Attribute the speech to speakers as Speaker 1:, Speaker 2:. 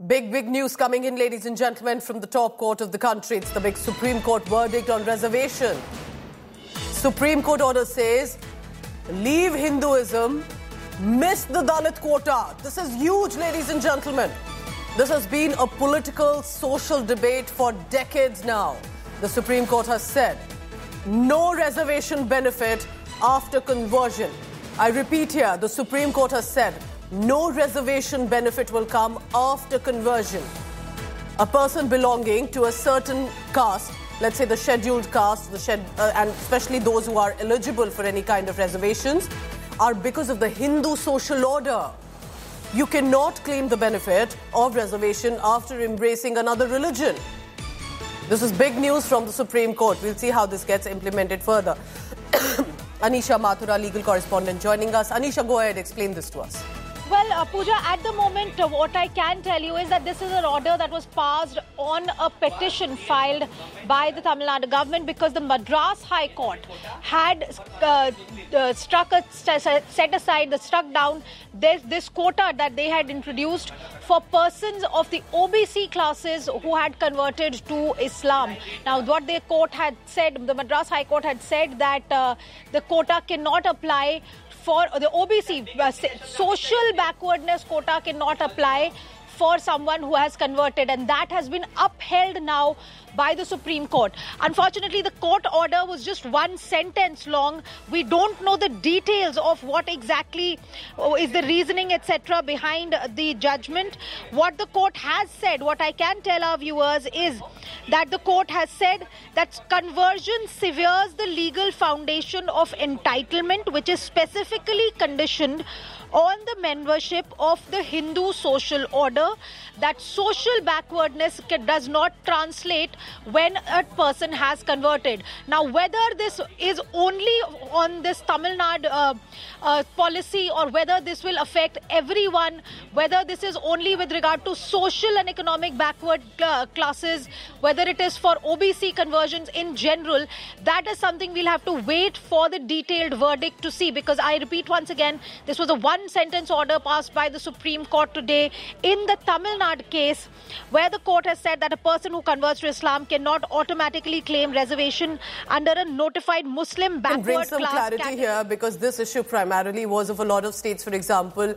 Speaker 1: Big news coming in, ladies and gentlemen, from the top court of the country. It's the big Supreme Court verdict on reservation. Supreme Court order says, leave Hinduism, miss the Dalit quota. This is huge, ladies and gentlemen. This has been a political, social debate for decades now. The Supreme Court has said, no reservation benefit after conversion. I repeat here, the Supreme Court has said, no reservation benefit will come after conversion. A person belonging to a certain caste, let's say the scheduled caste, and especially those who are eligible for any kind of reservations, are because of the Hindu social order. You cannot claim the benefit of reservation after embracing another religion. This is big news from the Supreme Court. We'll see how this gets implemented further. Anisha Mathura, legal correspondent, joining us. Anisha, go ahead, explain this to us.
Speaker 2: Well, Pooja, at the moment, what I can tell you is that this is an order that was passed on a petition filed by the Tamil Nadu government because the Madras High Court had struck down this quota that they had introduced for persons of the OBC classes who had converted to Islam. Now, what the court had said, the Madras High Court had said that the quota cannot apply for the OBC, social backwardness quota cannot apply for someone who has converted, and that has been upheld now by the Supreme Court. Unfortunately, the court order was just one sentence long. We don't know the details of what exactly is the reasoning, etc., behind the judgment. What the court has said, what I can tell our viewers is that the court has said that conversion severs the legal foundation of entitlement, which is specifically conditioned on the membership of the Hindu social order, that social backwardness does not translate when a person has converted. Now, whether this is only on this Tamil Nadu policy or whether this will affect everyone, whether this is only with regard to social and economic backward classes, whether it is for OBC conversions in general, that is something we'll have to wait for the detailed verdict to see, because I repeat once again, this was a one-sentence order passed by the Supreme Court today in the Tamil Nadu case, where the court has said that a person who converts to Islam cannot automatically claim reservation under a notified Muslim backward class.
Speaker 1: Bring some clarity here, because this issue primarily was of a lot of states, for example,